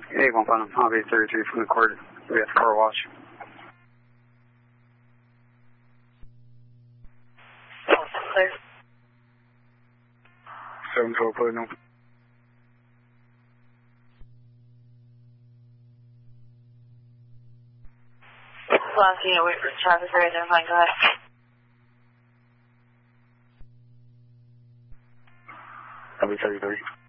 Hey, 1 Pop 833 from the court. We have car watch. Clear. 712, clear, no. Last unit, wait for traffic for identifying, go ahead. I'll be 33.